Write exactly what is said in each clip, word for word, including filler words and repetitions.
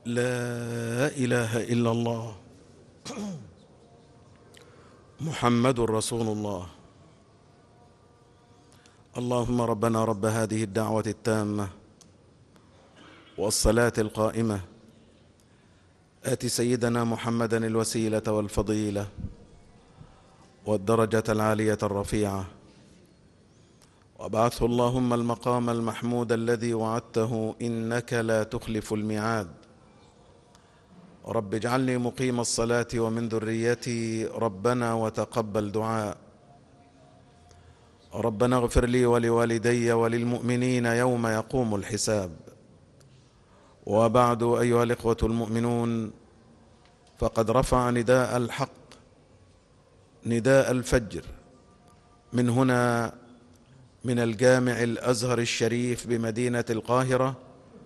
لا إله إلا الله محمد رسول الله. اللهم ربنا رب هذه الدعوة التامة والصلاة القائمة آت سيدنا محمدا الوسيلة والفضيلة والدرجة العالية الرفيعة، وابعثه اللهم المقام المحمود الذي وعدته إنك لا تخلف الميعاد. رب اجعلني مقيم الصلاة ومن ذريتي ربنا وتقبل دعاء. ربنا اغفر لي ولوالدي وللمؤمنين يوم يقوم الحساب. وبعد، أيها الإخوة المؤمنون، فقد رفع نداء الحق نداء الفجر من هنا، من الجامع الأزهر الشريف بمدينة القاهرة،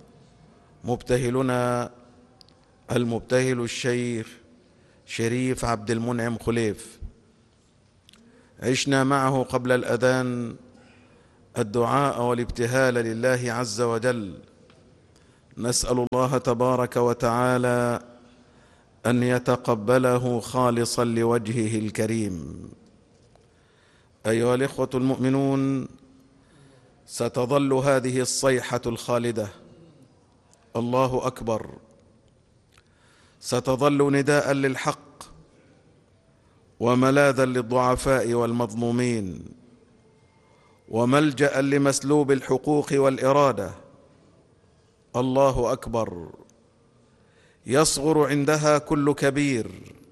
مبتهلنا المبتهل الشيخ شريف عبد المنعم خليف. عشنا معه قبل الأذان الدعاء والابتهال لله عز وجل. نسأل الله تبارك وتعالى أن يتقبله خالصا لوجهه الكريم. أيها الإخوة المؤمنون، ستظل هذه الصيحة الخالدة الله أكبر، ستظل نداء للحق وملاذا للضعفاء والمظلومين وملجأ لمسلوب الحقوق والإرادة. الله أكبر. يصغر عندها كل كبير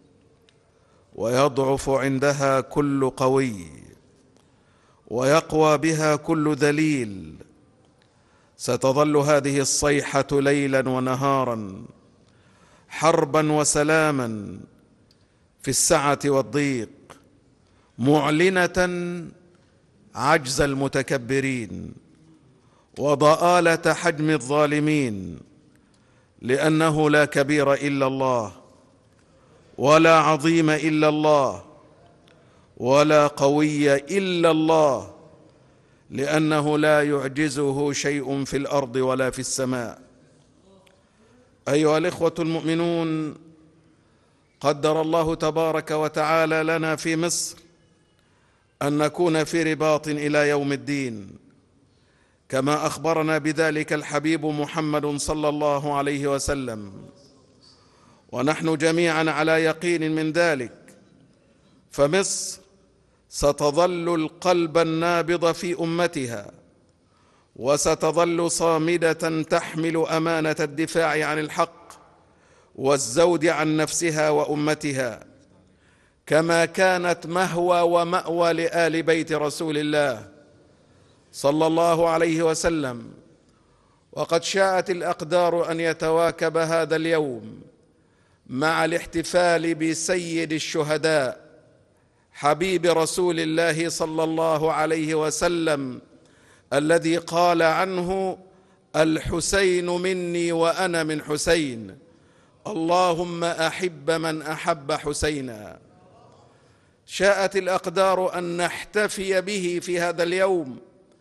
ويضعف عندها كل قوي ويقوى بها كل ذليل. ستظل هذه الصيحة ليلا ونهارا، حربا وسلاما، في السعة والضيق، معلنة عجز المتكبرين وضآلة حجم الظالمين، لأنه لا كبير إلا الله، ولا عظيم إلا الله، ولا قوي إلا الله، لأنه لا يعجزه شيء في الأرض ولا في السماء. أيها الإخوة المؤمنون، قدر الله تبارك وتعالى لنا في مصر أن نكون في رباط إلى يوم الدين، كما أخبرنا بذلك الحبيب محمد صلى الله عليه وسلم، ونحن جميعا على يقين من ذلك. فمصر ستظل القلب النابض في أمتها، وستظل صامدة تحمل أمانة الدفاع عن الحق والزود عن نفسها وأمتها، كما كانت مهوى ومأوى لآل بيت رسول الله صلى الله عليه وسلم. وقد شاءت الأقدار أن يتواكب هذا اليوم مع الاحتفال بسيد الشهداء حبيب رسول الله صلى الله عليه وسلم، الذي قال عنه: الحسين مني وأنا من حسين، اللهم أحب من أحب حسينا. شاءت الأقدار أن نحتفي به في هذا اليوم،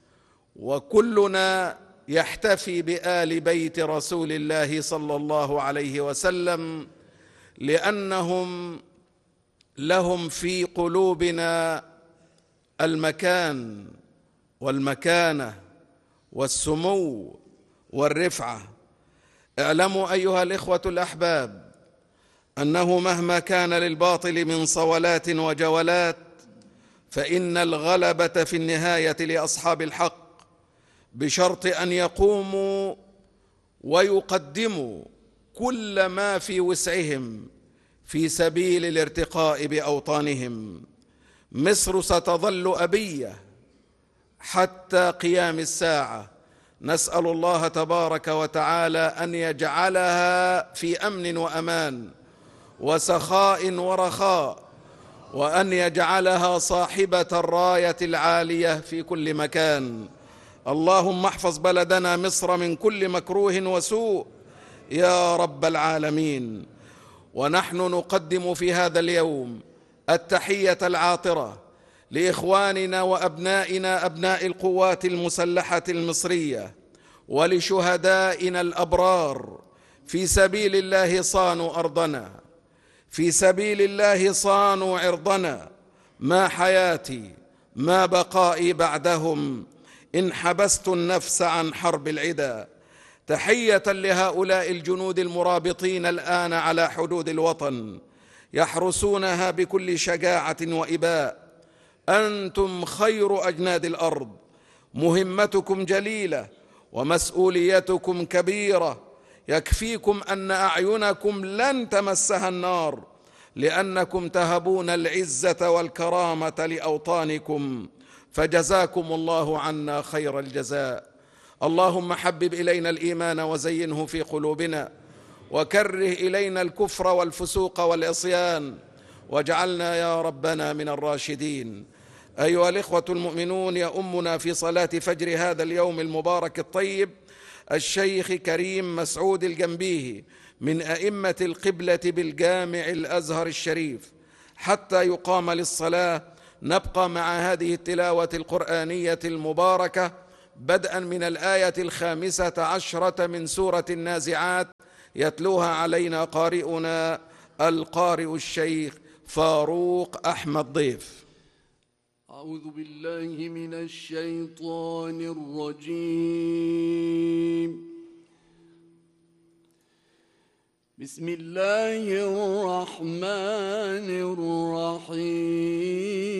وكلنا يحتفي بآل بيت رسول الله صلى الله عليه وسلم، لأنهم لهم في قلوبنا المكان والمكانة والسمو والرفعة. اعلموا أيها الإخوة الأحباب أنه مهما كان للباطل من صولات وجولات، فإن الغلبة في النهاية لأصحاب الحق، بشرط أن يقوموا ويقدموا كل ما في وسعهم في سبيل الارتقاء بأوطانهم. مصر ستظل أبية حتى قيام الساعة. نسأل الله تبارك وتعالى أن يجعلها في أمن وأمان وسخاء ورخاء، وأن يجعلها صاحبة الراية العالية في كل مكان. اللهم احفظ بلدنا مصر من كل مكروه وسوء يا رب العالمين. ونحن نقدم في هذا اليوم التحية العاطرة لإخواننا وأبنائنا أبناء القوات المسلحة المصرية، ولشهدائنا الأبرار في سبيل الله صانوا أرضنا، في سبيل الله صانوا عرضنا، ما حياتي ما بقائي بعدهم إن حبست النفس عن حرب العدا. تحية لهؤلاء الجنود المرابطين الآن على حدود الوطن يحرسونها بكل شجاعة وإباء. أنتم خير أجناد الأرض، مهمتكم جليلة ومسؤوليتكم كبيرة. يكفيكم أن أعينكم لن تمسها النار، لأنكم تهبون العزة والكرامة لأوطانكم، فجزاكم الله عنا خير الجزاء. اللهم حبب إلينا الإيمان وزينه في قلوبنا، وكره إلينا الكفر والفسوق والعصيان، واجعلنا يا ربنا من الراشدين. أيها الإخوة المؤمنون، يؤمنا في صلاة فجر هذا اليوم المبارك الطيب الشيخ كريم مسعود الجنبيهي من أئمة القبلة بالجامع الأزهر الشريف. حتى يقام للصلاة نبقى مع هذه التلاوة القرآنية المباركة بدءا من الآية الخامسة عشرة من سورة النازعات، يتلوها علينا قارئنا القارئ الشيخ فاروق أحمد ضيف. أعوذ بالله من الشيطان الرجيم. بسم الله الرحمن الرحيم.